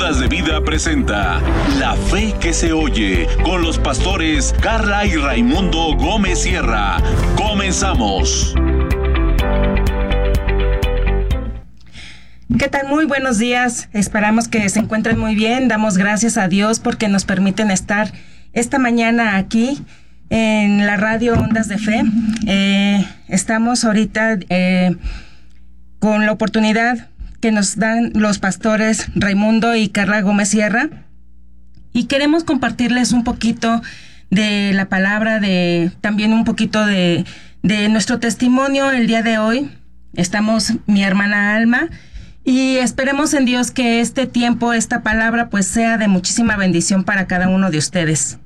Ondas de Vida presenta La Fe que se oye con los pastores Carla y Raimundo Gómez Sierra. Comenzamos. ¿Qué tal? Muy buenos días. Esperamos que se encuentren muy bien. Damos gracias a Dios porque nos permiten estar esta mañana aquí en la radio Ondas de Fe. Estamos ahorita con la oportunidad que nos dan los pastores Raimundo y Carla Gómez Sierra, y queremos compartirles un poquito de la palabra, también un poquito de nuestro testimonio el día de hoy. Estamos mi hermana Alma, y esperemos en Dios que este tiempo, esta palabra, pues sea de muchísima bendición para cada uno de ustedes.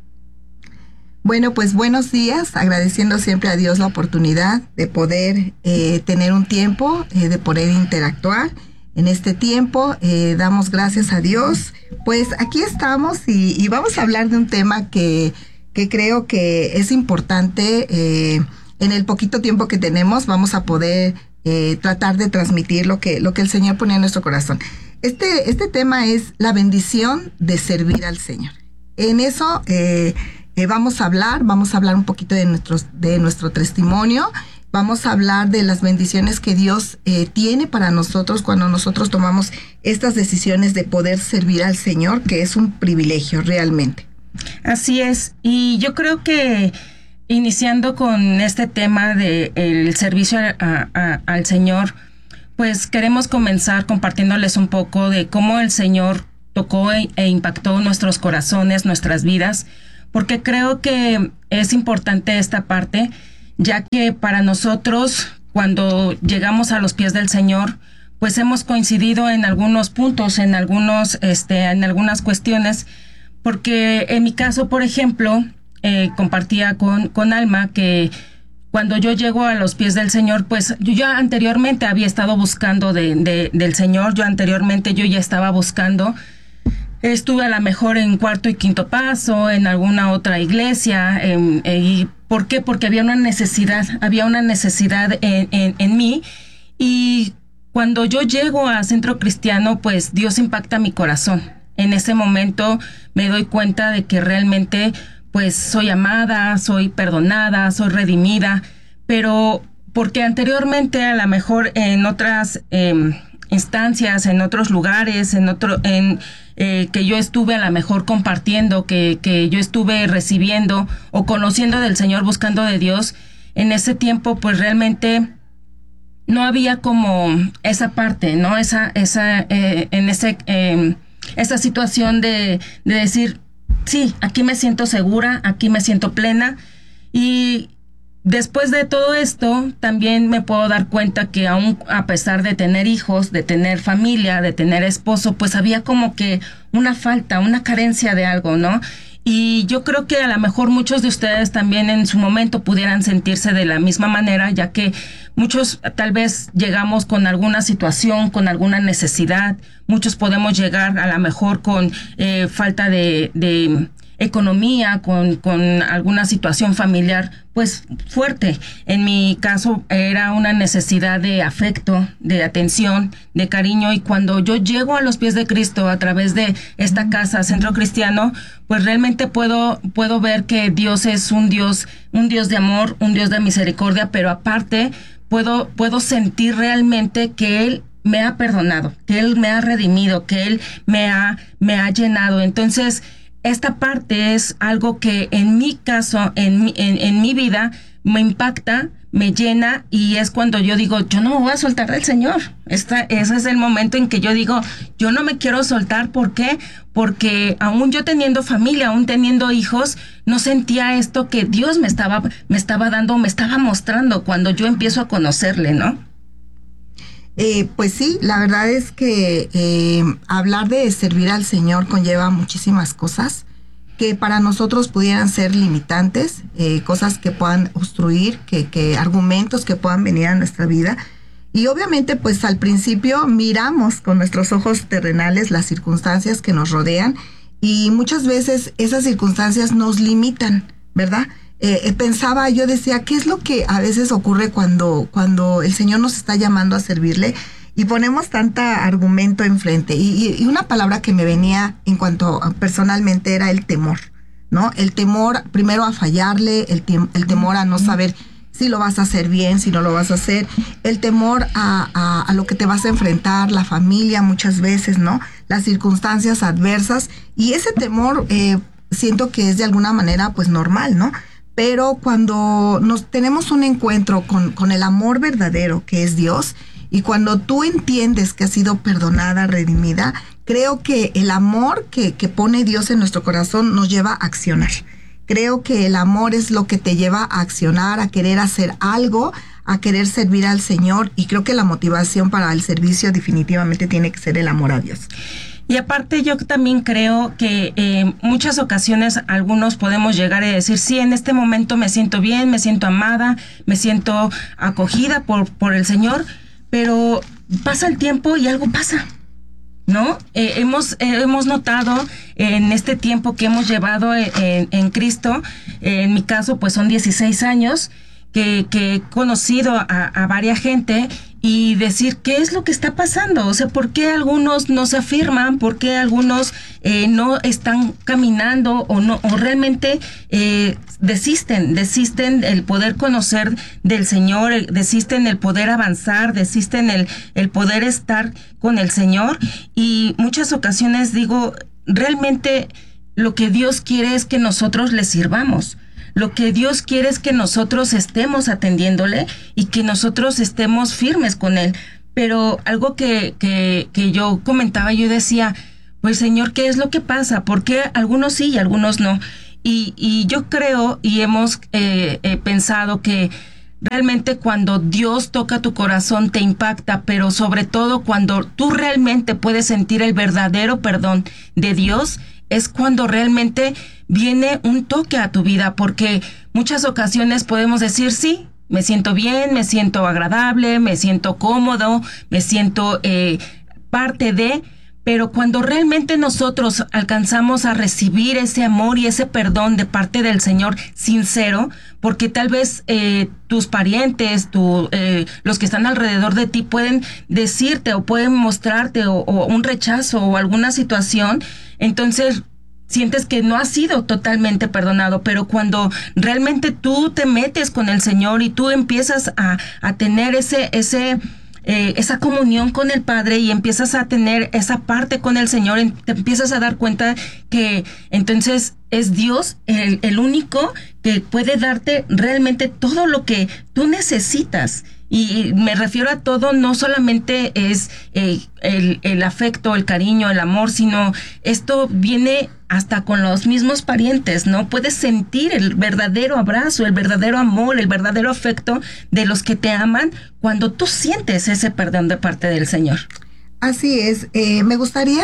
Bueno, pues buenos días, agradeciendo siempre a Dios la oportunidad de poder tener un tiempo, de poder interactuar en este tiempo. Damos gracias a Dios. Pues aquí estamos y vamos a hablar de un tema que creo que es importante. En el poquito tiempo que tenemos vamos a poder tratar de transmitir lo que el Señor pone en nuestro corazón. Este tema es la bendición de servir al Señor. En eso vamos a hablar un poquito de nuestro testimonio. Vamos a hablar de las bendiciones que Dios tiene para nosotros cuando nosotros tomamos estas decisiones de poder servir al Señor, que es un privilegio realmente. Así es, y yo creo que iniciando con este tema de el servicio al Señor, pues queremos comenzar compartiéndoles un poco de cómo el Señor tocó e impactó nuestros corazones, nuestras vidas, porque creo que es importante esta parte, ya que para nosotros, cuando llegamos a los pies del Señor, pues hemos coincidido en algunos puntos, en algunas cuestiones, porque en mi caso, por ejemplo, compartía con Alma que cuando yo llego a los pies del Señor, pues yo ya anteriormente había estado buscando del Señor, yo ya estaba buscando. Estuve a lo mejor en cuarto y quinto paso, en alguna otra iglesia. ¿Y por qué? Porque había una necesidad en mí. Y cuando yo llego a Centro Cristiano, pues Dios impacta mi corazón. En ese momento me doy cuenta de que realmente pues soy amada, soy perdonada, soy redimida, pero porque anteriormente a lo mejor en otras instancias, en otros lugares, que yo estuve a lo mejor compartiendo, que yo estuve recibiendo o conociendo del Señor, buscando de Dios, en ese tiempo pues realmente no había como esa parte, ¿no? Esa situación de decir, sí, aquí me siento segura, aquí me siento plena. Y después de todo esto, también me puedo dar cuenta que aún a pesar de tener hijos, de tener familia, de tener esposo, pues había como que una falta, una carencia de algo, ¿no? Y yo creo que a lo mejor muchos de ustedes también en su momento pudieran sentirse de la misma manera, ya que muchos tal vez llegamos con alguna situación, con alguna necesidad. Muchos podemos llegar a lo mejor con falta de economía, con alguna situación familiar pues fuerte. En mi caso era una necesidad de afecto, de atención, de cariño, y cuando yo llego a los pies de Cristo a través de esta casa, Centro Cristiano, pues realmente puedo ver que Dios es un Dios de amor, un Dios de misericordia, pero aparte puedo sentir realmente que Él me ha perdonado, que Él me ha redimido, que Él me ha llenado. Entonces, esta parte es algo que en mi caso, en mi vida, me impacta, me llena, y es cuando yo digo, yo no me voy a soltar del Señor. Ese es el momento en que yo digo, yo no me quiero soltar. ¿Por qué? Porque aún yo teniendo familia, aún teniendo hijos, no sentía esto que Dios me estaba dando, me estaba mostrando cuando yo empiezo a conocerle, ¿no? Pues sí, la verdad es que hablar de servir al Señor conlleva muchísimas cosas que para nosotros pudieran ser limitantes, cosas que puedan obstruir, que argumentos que puedan venir a nuestra vida. Y obviamente pues al principio miramos con nuestros ojos terrenales las circunstancias que nos rodean, y muchas veces esas circunstancias nos limitan, ¿verdad? Yo decía, ¿qué es lo que a veces ocurre cuando el Señor nos está llamando a servirle? y ponemos tanta argumento enfrente. Y una palabra que me venía en cuanto personalmente era el temor, ¿no? El temor primero a fallarle, el temor a no saber si lo vas a hacer bien, si no lo vas a hacer, el temor a lo que te vas a enfrentar, la familia muchas veces, ¿no? Las circunstancias adversas, y ese temor siento que es de alguna manera pues normal, ¿no? Pero cuando tenemos un encuentro con el amor verdadero que es Dios, y cuando tú entiendes que has sido perdonada, redimida, creo que el amor que pone Dios en nuestro corazón nos lleva a accionar. Creo que el amor es lo que te lleva a accionar, a querer hacer algo, a querer servir al Señor, y creo que la motivación para el servicio definitivamente tiene que ser el amor a Dios. Y aparte yo también creo que en muchas ocasiones algunos podemos llegar y decir, sí, en este momento me siento bien, me siento amada, me siento acogida por el Señor, pero pasa el tiempo y algo pasa, ¿no? Hemos notado en este tiempo que hemos llevado en Cristo, en mi caso pues son 16 años, que he conocido a varias gente, y decir qué es lo que está pasando, o sea, por qué algunos no se afirman, por qué algunos no están caminando o realmente desisten el poder conocer del Señor, desisten el poder avanzar, desisten el poder estar con el Señor. Y muchas ocasiones digo, realmente lo que Dios quiere es que nosotros le sirvamos. Lo que Dios quiere es que nosotros estemos atendiéndole y que nosotros estemos firmes con Él. Pero algo que yo comentaba, yo decía, pues Señor, ¿qué es lo que pasa? ¿Por qué algunos sí y algunos no? Y yo creo y hemos pensado que realmente cuando Dios toca tu corazón te impacta, pero sobre todo cuando tú realmente puedes sentir el verdadero perdón de Dios, es cuando realmente viene un toque a tu vida, porque muchas ocasiones podemos decir, sí, me siento bien, me siento agradable, me siento cómodo, me siento parte de, pero cuando realmente nosotros alcanzamos a recibir ese amor y ese perdón de parte del Señor sincero, porque tal vez tus parientes, los que están alrededor de ti pueden decirte o pueden mostrarte o un rechazo o alguna situación, entonces sientes que no has sido totalmente perdonado. Pero cuando realmente tú te metes con el Señor y tú empiezas a tener esa comunión con el Padre y empiezas a tener esa parte con el Señor, te empiezas a dar cuenta que entonces es Dios el único que puede darte realmente todo lo que tú necesitas. Y me refiero a todo, no solamente es el afecto, el cariño, el amor, sino esto viene hasta con los mismos parientes, ¿no? Puedes sentir el verdadero abrazo, el verdadero amor, el verdadero afecto de los que te aman cuando tú sientes ese perdón de parte del Señor. Así es. Me gustaría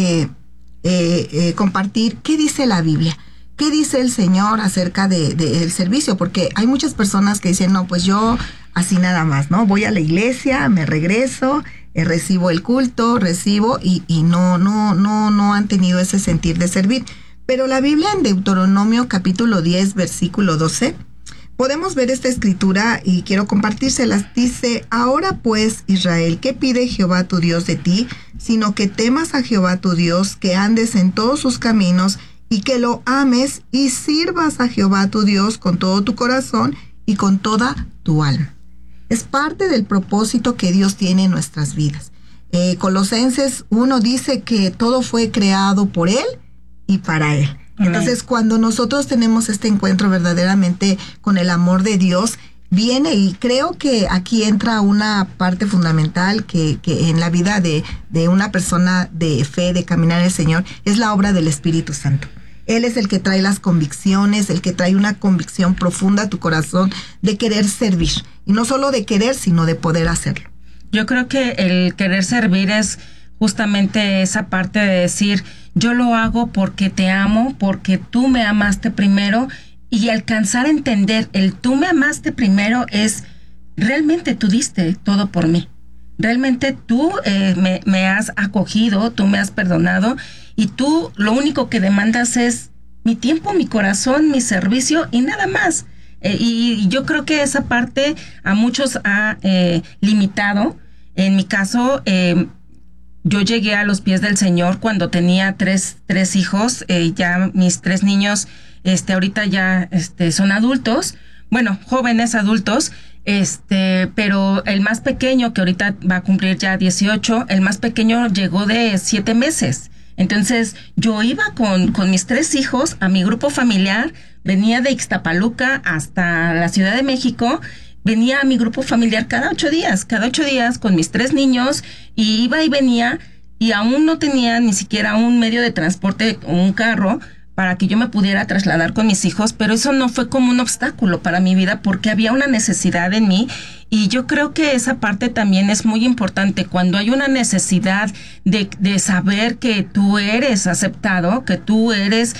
compartir qué dice la Biblia. ¿Qué dice el Señor acerca del servicio? Porque hay muchas personas que dicen, no, pues yo así nada más, ¿no? Voy a la iglesia, me regreso, recibo el culto, y no han tenido ese sentir de servir. Pero la Biblia en Deuteronomio capítulo 10, versículo 12, podemos ver esta escritura y quiero compartírselas. Dice, ahora pues, Israel, ¿qué pide Jehová tu Dios de ti? Sino que temas a Jehová tu Dios, que andes en todos sus caminos, y que lo ames y sirvas a Jehová tu Dios con todo tu corazón y con toda tu alma. Es parte del propósito que Dios tiene en nuestras vidas. Colosenses 1 dice que todo fue creado por Él y para Él. Entonces, cuando nosotros tenemos este encuentro verdaderamente con el amor de Dios, viene, y creo que aquí entra una parte fundamental que en la vida de una persona de fe, de caminar en el Señor, es la obra del Espíritu Santo. Él es el que trae las convicciones, el que trae una convicción profunda a tu corazón de querer servir. Y no solo de querer, sino de poder hacerlo. Yo creo que el querer servir es justamente esa parte de decir, yo lo hago porque te amo, porque tú me amaste primero, y alcanzar a entender el tú me amaste primero es realmente tú diste todo por mí. Realmente tú me has acogido, tú me has perdonado, y tú lo único que demandas es mi tiempo, mi corazón, mi servicio y nada más. Y yo creo que esa parte a muchos ha limitado En mi caso, yo llegué a los pies del Señor cuando tenía tres hijos. Ya mis 3 niños, ahorita ya, son adultos. Bueno, jóvenes adultos. Pero el más pequeño, que ahorita va a cumplir ya 18, el más pequeño llegó de 7 meses. Entonces, yo iba con mis 3 hijos a mi grupo familiar, venía de Ixtapaluca hasta la Ciudad de México, venía a mi grupo familiar cada 8 días con mis 3 niños, y iba y venía, y aún no tenía ni siquiera un medio de transporte o un carro para que yo me pudiera trasladar con mis hijos, pero eso no fue como un obstáculo para mi vida porque había una necesidad en mí, y yo creo que esa parte también es muy importante. Cuando hay una necesidad de saber que tú eres aceptado, que tú eres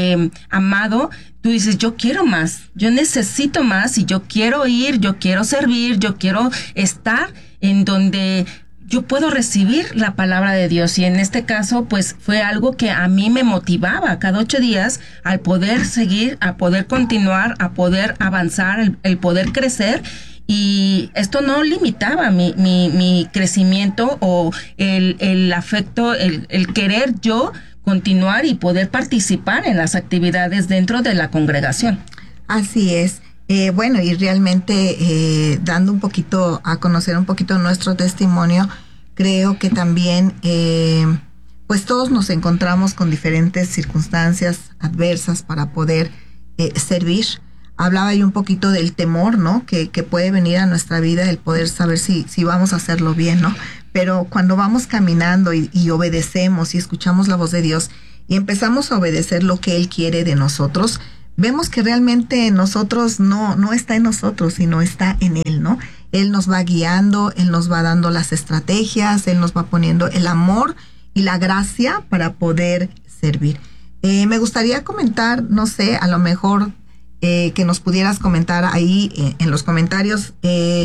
amado, tú dices, yo quiero más, yo necesito más, y yo quiero ir, yo quiero servir, yo quiero estar en donde yo puedo recibir la palabra de Dios. Y en este caso, pues fue algo que a mí me motivaba cada 8 días al poder seguir, a poder continuar, a poder avanzar, el poder crecer. Y esto no limitaba mi crecimiento o el afecto, el querer yo continuar y poder participar en las actividades dentro de la congregación. Así es. Bueno, y realmente dando un poquito a conocer un poquito nuestro testimonio, creo que también pues todos nos encontramos con diferentes circunstancias adversas para poder servir. Hablaba yo un poquito del temor, ¿no? Que puede venir a nuestra vida, el poder saber si vamos a hacerlo bien, ¿no? Pero cuando vamos caminando y obedecemos y escuchamos la voz de Dios y empezamos a obedecer lo que Él quiere de nosotros, vemos que realmente nosotros no está en nosotros, sino está en Él, ¿no? Él nos va guiando, Él nos va dando las estrategias, Él nos va poniendo el amor y la gracia para poder servir. Me gustaría comentar, no sé, a lo mejor que nos pudieras comentar ahí en los comentarios,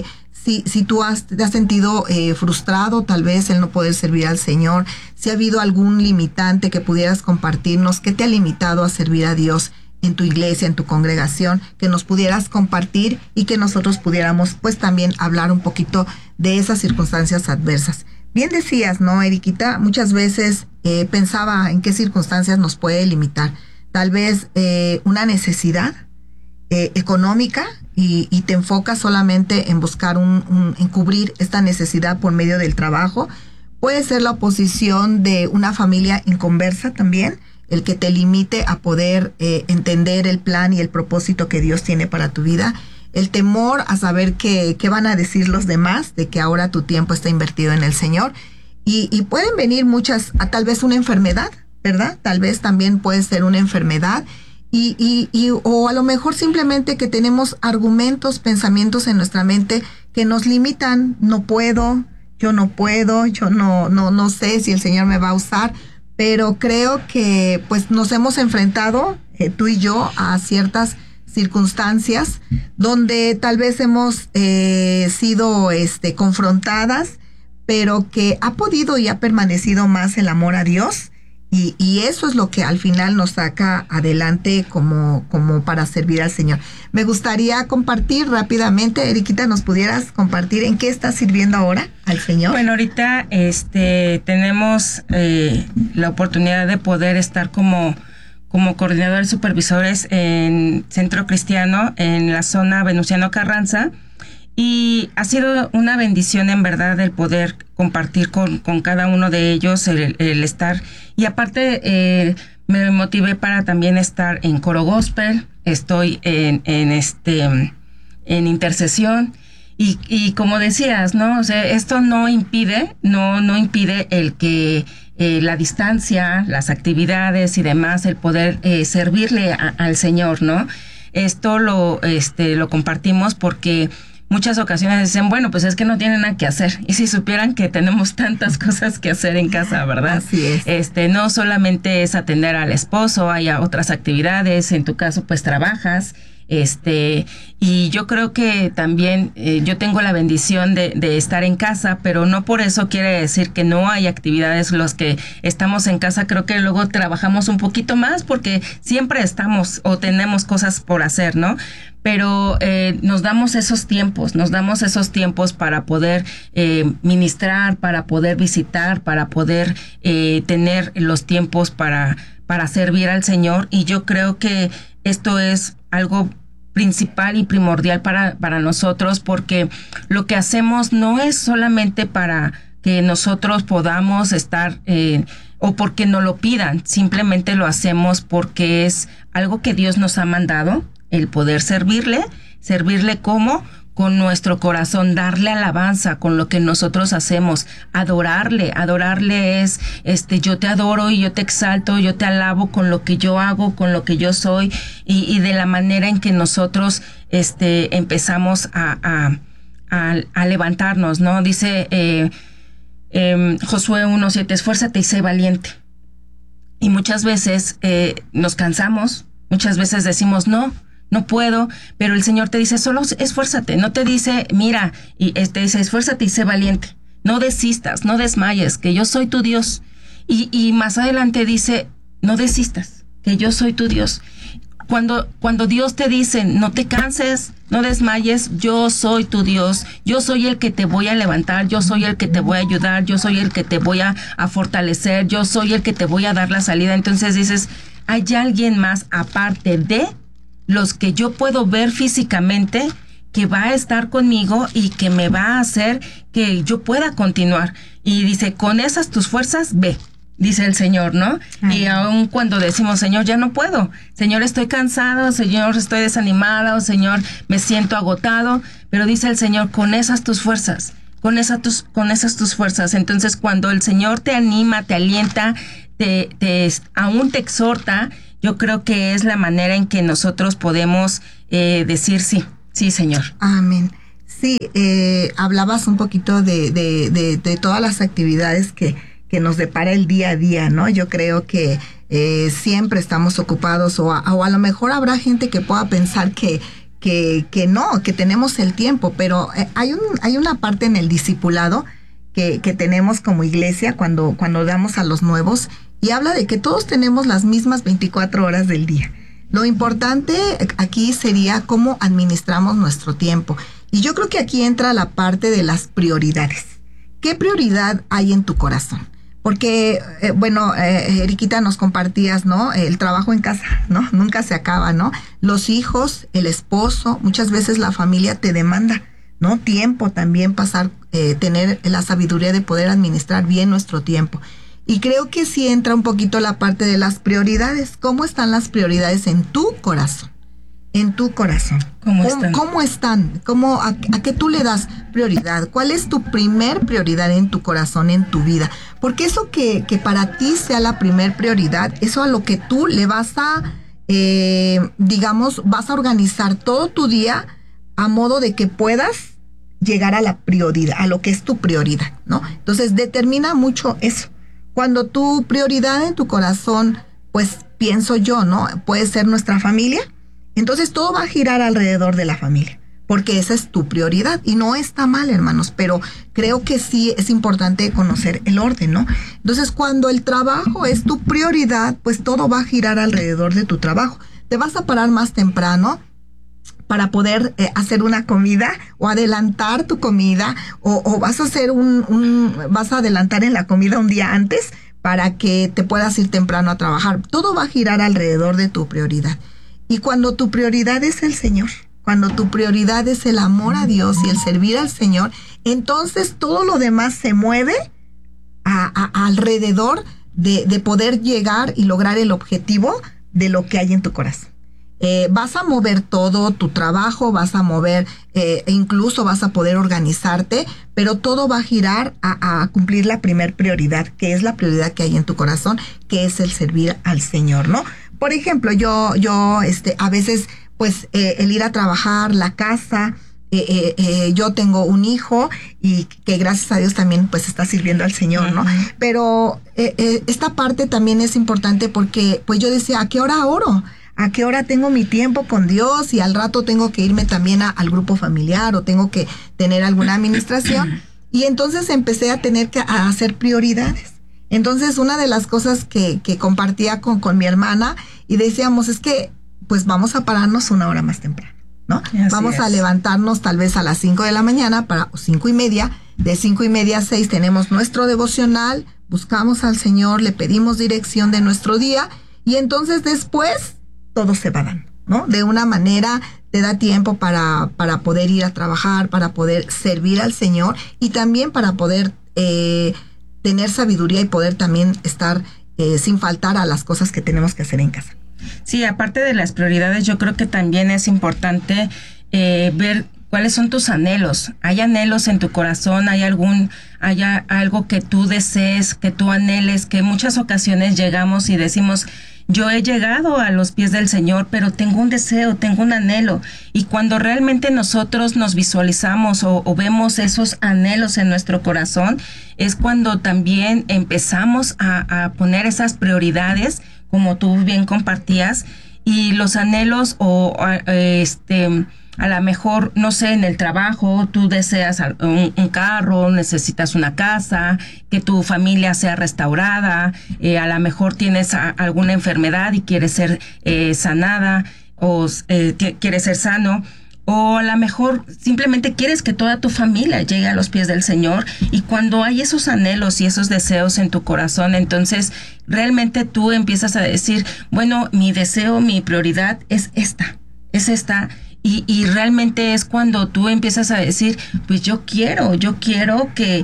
si tú te has sentido frustrado tal vez el no poder servir al Señor, si ha habido algún limitante que pudieras compartirnos, ¿qué te ha limitado a servir a Dios en tu iglesia, en tu congregación, que nos pudieras compartir y que nosotros pudiéramos pues también hablar un poquito de esas circunstancias adversas? Bien decías, ¿no, Eriquita? Muchas veces pensaba en qué circunstancias nos puede limitar. Tal vez una necesidad económica y te enfocas solamente en buscar en cubrir esta necesidad por medio del trabajo. Puede ser la oposición de una familia inconversa también, el que te limite a poder entender el plan y el propósito que Dios tiene para tu vida. El temor a saber qué van a decir los demás, de que ahora tu tiempo está invertido en el Señor. Y pueden venir muchas, tal vez una enfermedad, ¿verdad? Tal vez también puede ser una enfermedad. O a lo mejor simplemente que tenemos argumentos, pensamientos en nuestra mente que nos limitan. No puedo, yo no sé si el Señor me va a usar. Pero creo que pues nos hemos enfrentado, tú y yo, a ciertas circunstancias donde tal vez hemos sido confrontadas, pero que ha podido y ha permanecido más el amor a Dios, y eso es lo que al final nos saca adelante como para servir al Señor. Me gustaría compartir rápidamente, Eriquita, ¿nos pudieras compartir en qué estás sirviendo ahora al Señor? Bueno, ahorita tenemos la oportunidad de poder estar como coordinadores supervisores en Centro Cristiano en la zona Venustiano Carranza, y ha sido una bendición en verdad el poder compartir con cada uno de ellos, el estar, y aparte me motivé para también estar en coro gospel, estoy en intercesión, y como decías, ¿no? O sea, esto no impide el que la distancia, las actividades y demás, el poder servirle al Señor, ¿no? Esto lo compartimos porque muchas ocasiones dicen, bueno, pues es que no tienen nada que hacer. Y si supieran que tenemos tantas cosas que hacer en casa, ¿verdad? Así es. No solamente es atender al esposo, hay otras actividades, en tu caso pues trabajas, Y yo creo que también yo tengo la bendición de estar en casa, pero no por eso quiere decir que no hay actividades. Los que estamos en casa creo que luego trabajamos un poquito más porque siempre estamos o tenemos cosas por hacer, ¿no? Pero nos damos esos tiempos para poder ministrar, para poder visitar, para poder tener los tiempos para servir al Señor. Y yo creo que esto es algo principal y primordial para nosotros, porque lo que hacemos no es solamente para que nosotros podamos estar o porque nos lo pidan, simplemente lo hacemos porque es algo que Dios nos ha mandado, el poder servirle como con nuestro corazón, darle alabanza con lo que nosotros hacemos, adorarle es, yo te adoro y yo te exalto, yo te alabo con lo que yo hago, con lo que yo soy, y de la manera en que nosotros, empezamos a levantarnos, ¿no? Dice, Josué 1:7, esfuérzate y sé valiente. Y muchas veces, nos cansamos, muchas veces decimos, no puedo, pero el Señor te dice, solo esfuérzate, no te dice, mira, y te dice, esfuérzate y sé valiente, no desistas, no desmayes, que yo soy tu Dios. Y más adelante dice, no desistas, que yo soy tu Dios. Cuando Dios te dice, no te canses, no desmayes, yo soy tu Dios, yo soy el que te voy a levantar, yo soy el que te voy a ayudar, yo soy el que te voy a fortalecer, yo soy el que te voy a dar la salida. Entonces dices, hay alguien más aparte de los que yo puedo ver físicamente, que va a estar conmigo y que me va a hacer que yo pueda continuar. Y dice, con esas tus fuerzas, ve, dice el Señor, ¿no? Y aun cuando decimos, Señor, ya no puedo, Señor, estoy cansado, Señor, estoy desanimado, Señor, me siento agotado, pero dice el Señor, con esas tus fuerzas, con esas tus fuerzas. Entonces, cuando el Señor te anima, te alienta, aún te exhorta, yo creo que es la manera en que nosotros podemos decir sí, Señor. Amén. Sí, hablabas un poquito de todas las actividades que nos depara el día a día, ¿no? Yo creo que siempre estamos ocupados o a lo mejor habrá gente que pueda pensar que no, que tenemos el tiempo, pero hay una parte en el discipulado que tenemos como iglesia cuando damos a los nuevos, y habla de que todos tenemos las mismas 24 horas del día. Lo importante aquí sería cómo administramos nuestro tiempo. Y yo creo que aquí entra la parte de las prioridades. ¿Qué prioridad hay en tu corazón? Porque, Eriquita, nos compartías, ¿no? El trabajo en casa, ¿no? Nunca se acaba, ¿no? Los hijos, el esposo, muchas veces la familia te demanda, ¿no? Tiempo también, tener la sabiduría de poder administrar bien nuestro tiempo. Y creo que sí entra un poquito la parte de las prioridades. ¿Cómo están las prioridades en tu corazón? En tu corazón. ¿Cómo están? ¿A qué tú le das prioridad? ¿Cuál es tu primer prioridad en tu corazón, en tu vida? Porque eso que para ti sea la primer prioridad, eso a lo que tú le vas a, vas a organizar todo tu día a modo de que puedas llegar a la prioridad, a lo que es tu prioridad, ¿no? Entonces determina mucho eso. Cuando tu prioridad en tu corazón, pues pienso yo, ¿no? Puede ser nuestra familia, entonces todo va a girar alrededor de la familia, porque esa es tu prioridad y no está mal, hermanos, pero creo que sí es importante conocer el orden, ¿no? Entonces cuando el trabajo es tu prioridad, pues todo va a girar alrededor de tu trabajo. Te vas a parar más temprano para poder hacer una comida o adelantar tu comida o vas a hacer vas a adelantar en la comida un día antes para que te puedas ir temprano a trabajar. Todo va a girar alrededor de tu prioridad. Y cuando tu prioridad es el Señor, cuando tu prioridad es el amor a Dios y el servir al Señor, entonces todo lo demás se mueve alrededor de poder llegar y lograr el objetivo de lo que hay en tu corazón. Vas a mover todo tu trabajo, vas a mover, incluso vas a poder organizarte, pero todo va a girar a cumplir la primer prioridad, que es la prioridad que hay en tu corazón, que es el servir al Señor, ¿no? Por ejemplo, yo a veces, pues, el ir a trabajar, la casa, yo tengo un hijo y que gracias a Dios también, pues, está sirviendo al Señor, ¿no? Pero esta parte también es importante porque, pues, yo decía, ¿a qué hora oro? a qué hora tengo mi tiempo con Dios y al rato tengo que irme también al grupo familiar o tengo que tener alguna administración. Y entonces empecé a tener que hacer prioridades. Entonces una de las cosas que compartía con mi hermana y decíamos es que pues vamos a pararnos una hora más temprano, ¿no? Vamos a levantarnos tal vez a las 5 de la mañana para 5:30, de 5:30 a 6 tenemos nuestro devocional, buscamos al Señor, le pedimos dirección de nuestro día y entonces después todo se va dando, ¿no? De una manera te da tiempo para poder ir a trabajar, para poder servir al Señor y también para poder tener sabiduría y poder también estar sin faltar a las cosas que tenemos que hacer en casa. Sí, aparte de las prioridades, yo creo que también es importante ver cuáles son tus anhelos. ¿Hay anhelos en tu corazón? ¿Hay algo que tú desees, que tú anheles? Que en muchas ocasiones llegamos y decimos, yo he llegado a los pies del Señor, pero tengo un deseo, tengo un anhelo. Y cuando realmente nosotros nos visualizamos o vemos esos anhelos en nuestro corazón, es cuando también empezamos a poner esas prioridades, como tú bien compartías, y los anhelos a lo mejor, no sé, en el trabajo, tú deseas un carro, necesitas una casa, que tu familia sea restaurada, a lo mejor tienes alguna enfermedad y quieres ser sanada, o quieres ser sano, o a lo mejor simplemente quieres que toda tu familia llegue a los pies del Señor. Y cuando hay esos anhelos y esos deseos en tu corazón, entonces realmente tú empiezas a decir, bueno, mi deseo, mi prioridad es esta. Y realmente es cuando tú empiezas a decir, pues yo quiero que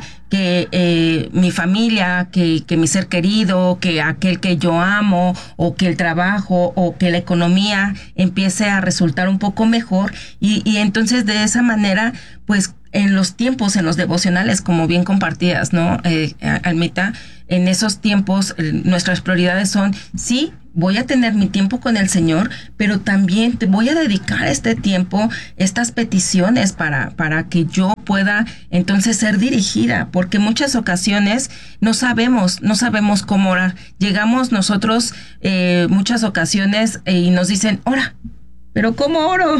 mi familia, que mi ser querido, que aquel que yo amo, o que el trabajo, o que la economía empiece a resultar un poco mejor. Y entonces de esa manera, pues en los tiempos, en los devocionales, como bien compartías, ¿no, Almita? En esos tiempos, nuestras prioridades son, sí, voy a tener mi tiempo con el Señor, pero también te voy a dedicar este tiempo, estas peticiones para que yo pueda entonces ser dirigida, porque muchas ocasiones no sabemos cómo orar. Llegamos nosotros muchas ocasiones y nos dicen, ora. ¿Pero cómo oro?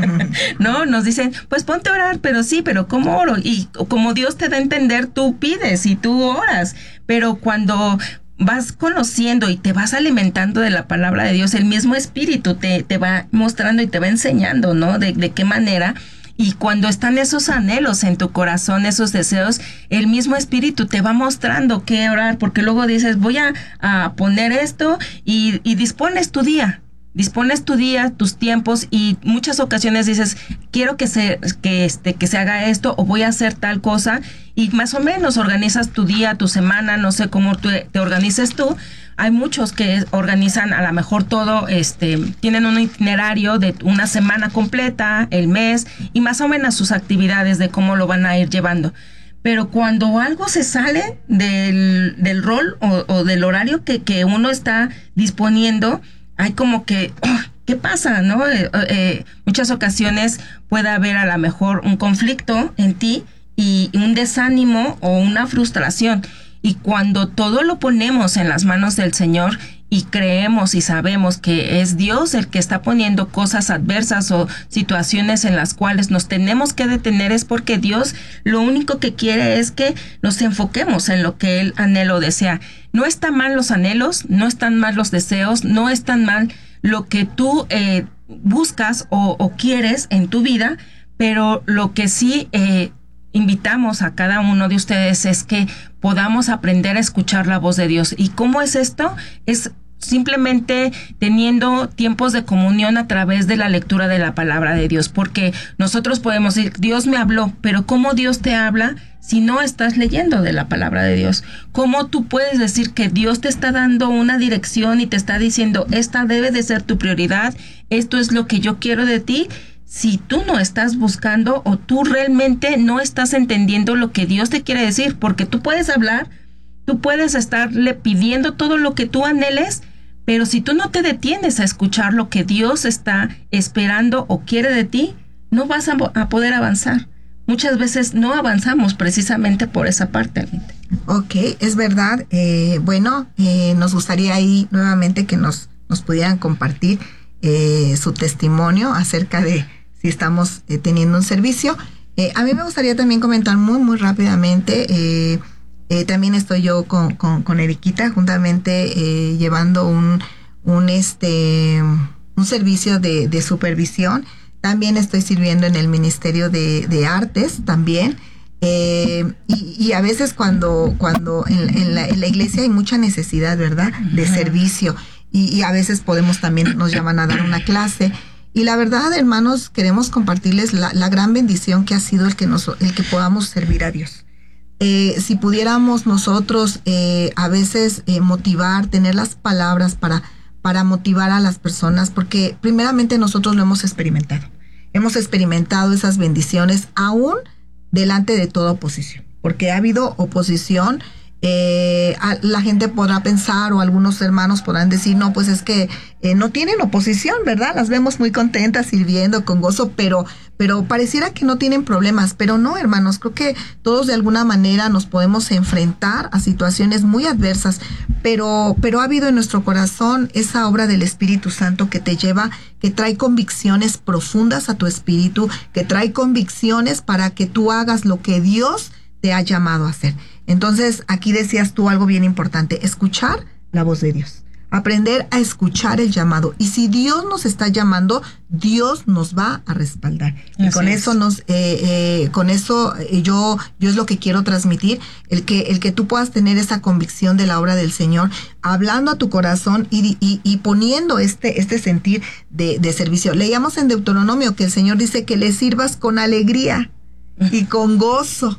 No, nos dicen, pues ponte a orar, pero ¿cómo oro? Y como Dios te da a entender, tú pides y tú oras, pero cuando vas conociendo y te vas alimentando de la palabra de Dios, el mismo Espíritu te va mostrando y te va enseñando, ¿no? De qué manera. Y cuando están esos anhelos en tu corazón, esos deseos, el mismo Espíritu te va mostrando qué orar, porque luego dices, voy a poner esto y dispones tu día. Dispones tu día, tus tiempos, y muchas ocasiones dices, quiero que se haga esto, o voy a hacer tal cosa, y más o menos organizas tu día, tu semana, no sé cómo te organices tú. Hay muchos que organizan a lo mejor todo, tienen un itinerario de una semana completa, el mes, y más o menos sus actividades de cómo lo van a ir llevando. Pero cuando algo se sale del rol o del horario que uno está disponiendo, hay como que, ¿qué pasa, no? Muchas ocasiones puede haber a lo mejor un conflicto en ti y un desánimo o una frustración. Y cuando todo lo ponemos en las manos del Señor y creemos y sabemos que es Dios el que está poniendo cosas adversas o situaciones en las cuales nos tenemos que detener, es porque Dios lo único que quiere es que nos enfoquemos en lo que Él anhela o desea. No están mal los anhelos, no están mal los deseos, no están mal lo que tú buscas o quieres en tu vida, pero lo que sí invitamos a cada uno de ustedes es que podamos aprender a escuchar la voz de Dios. ¿Y cómo es esto? Es simplemente teniendo tiempos de comunión a través de la lectura de la palabra de Dios, porque nosotros podemos decir, Dios me habló, pero ¿cómo Dios te habla si no estás leyendo de la palabra de Dios? ¿Cómo tú puedes decir que Dios te está dando una dirección y te está diciendo, esta debe de ser tu prioridad, esto es lo que yo quiero de ti, si tú no estás buscando o tú realmente no estás entendiendo lo que Dios te quiere decir? Porque tú puedes hablar, tú puedes estarle pidiendo todo lo que tú anheles, pero si tú no te detienes a escuchar lo que Dios está esperando o quiere de ti, no vas a poder avanzar. Muchas veces no avanzamos precisamente por esa parte. Ok, es verdad. Nos gustaría ahí nuevamente que nos pudieran compartir su testimonio acerca de si estamos teniendo un servicio. A mí me gustaría también comentar muy rápidamente, también estoy yo con Eriquita juntamente llevando un servicio de supervisión. También estoy sirviendo en el Ministerio de Artes también. Y a veces cuando en la iglesia hay mucha necesidad, ¿verdad?, de servicio, y a veces nos llaman a dar una clase, y la verdad, hermanos, queremos compartirles la gran bendición que ha sido el que podamos servir a Dios. Si pudiéramos nosotros a veces motivar, tener las palabras para motivar a las personas, porque primeramente nosotros lo hemos experimentado esas bendiciones aún delante de toda oposición, porque ha habido oposición. La gente podrá pensar, o algunos hermanos podrán decir, no, pues es que no tienen oposición, ¿verdad? Las vemos muy contentas, sirviendo con gozo, pero pareciera que no tienen problemas. Pero no, hermanos, creo que todos de alguna manera nos podemos enfrentar a situaciones muy adversas, pero ha habido en nuestro corazón esa obra del Espíritu Santo que te lleva, que trae convicciones profundas a tu espíritu, que trae convicciones para que tú hagas lo que Dios te ha llamado a hacer. Entonces, aquí decías tú algo bien importante: escuchar la voz de Dios, aprender a escuchar el llamado. Y si Dios nos está llamando, Dios nos va a respaldar. Y con eso yo es lo que quiero transmitir, el que tú puedas tener esa convicción de la obra del Señor, hablando a tu corazón y poniendo este sentir de servicio. Leíamos en Deuteronomio que el Señor dice que le sirvas con alegría y con gozo.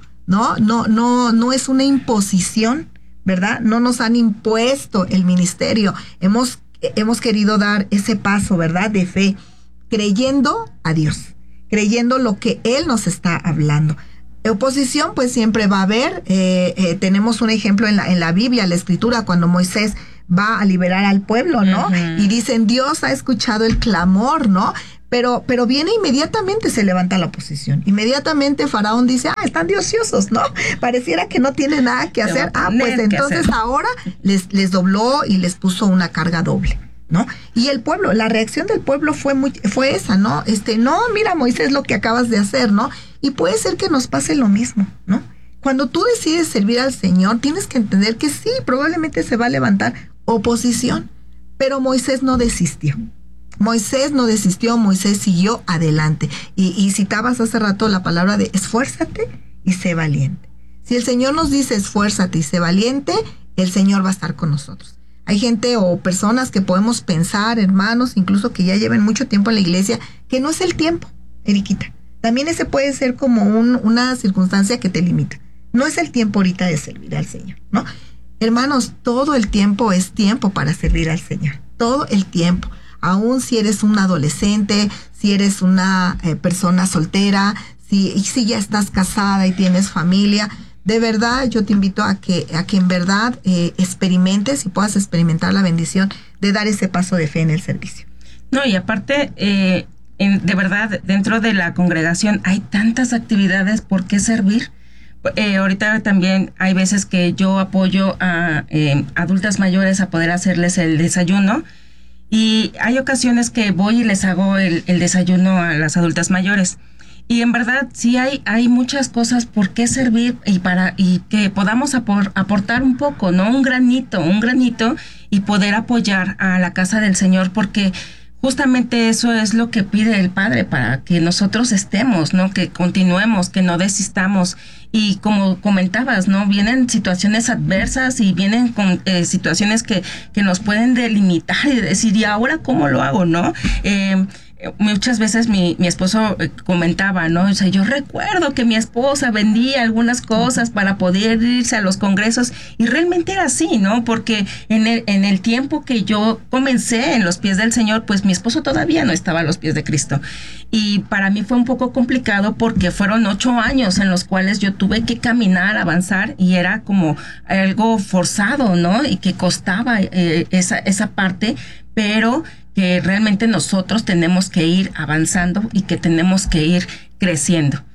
No es una imposición, ¿verdad? No nos han impuesto el ministerio. Hemos querido dar ese paso, ¿verdad?, de fe, creyendo a Dios, creyendo lo que Él nos está hablando. Oposición, pues siempre va a haber. Tenemos un ejemplo en la Biblia, la Escritura, cuando Moisés va a liberar al pueblo, ¿no? Uh-huh. Y dicen, Dios ha escuchado el clamor, ¿no? Pero viene inmediatamente, se levanta la oposición. Inmediatamente Faraón dice, están de ociosos, ¿no? Pareciera que no tiene nada que hacer. Pues entonces ahora les dobló y les puso una carga doble, ¿no? Y el pueblo, la reacción del pueblo fue esa, ¿no? No, mira, Moisés, lo que acabas de hacer, ¿no? Y puede ser que nos pase lo mismo, ¿no? Cuando tú decides servir al Señor, tienes que entender que sí, probablemente se va a levantar oposición, pero Moisés no desistió. Moisés siguió adelante. Y citabas hace rato la palabra de esfuérzate y sé valiente. Si el Señor nos dice esfuérzate y sé valiente, el Señor va a estar con nosotros. Hay gente o personas que podemos pensar, hermanos, incluso que ya lleven mucho tiempo en la iglesia, que no es el tiempo, Eriquita. También ese puede ser como una circunstancia que te limita. No es el tiempo ahorita de servir al Señor, ¿no? Hermanos, todo el tiempo es tiempo para servir al Señor. Todo el tiempo. Aún si eres un adolescente, si eres una persona soltera, si ya estás casada y tienes familia, de verdad yo te invito a que en verdad experimentes y puedas experimentar la bendición de dar ese paso de fe en el servicio. No, y aparte, de verdad, dentro de la congregación hay tantas actividades por qué servir. Ahorita también hay veces que yo apoyo a adultas mayores a poder hacerles el desayuno. Y hay ocasiones que voy y les hago el desayuno a las adultas mayores. Y en verdad sí hay muchas cosas por qué servir y que podamos aportar un poco, ¿no? Un granito y poder apoyar a la casa del Señor, porque justamente eso es lo que pide el Padre, para que nosotros estemos, ¿no? Que continuemos, que no desistamos. Y como comentabas, ¿no? Vienen situaciones adversas y vienen con situaciones que nos pueden delimitar y decir, ¿y ahora cómo lo hago, no? Muchas veces mi esposo comentaba, ¿no? O sea, yo recuerdo que mi esposa vendía algunas cosas para poder irse a los congresos, y realmente era así, ¿no? Porque en el tiempo que yo comencé en los pies del Señor, pues mi esposo todavía no estaba a los pies de Cristo. Y para mí fue un poco complicado porque fueron 8 años en los cuales yo tuve que caminar, avanzar, y era como algo forzado, ¿no? Y que costaba esa parte, pero que realmente nosotros tenemos que ir avanzando y que tenemos que ir creciendo.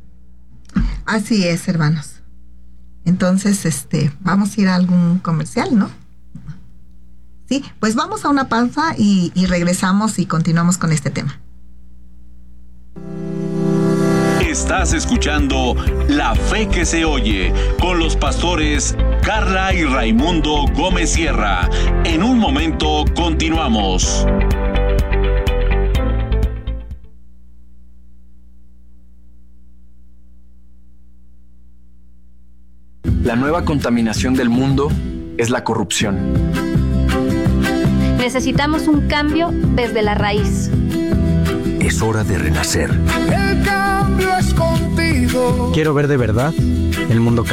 Así es, hermanos. Entonces, vamos a ir a algún comercial, ¿no? Sí, pues vamos a una pausa y regresamos y continuamos con este tema. Estás escuchando La Fe que se oye con los pastores Carla y Raimundo Gómez Sierra. En un momento continuamos. La nueva contaminación del mundo es la corrupción. Necesitamos un cambio desde la raíz. Es hora de renacer. El cambio es contigo. Quiero ver de verdad el mundo cambiar.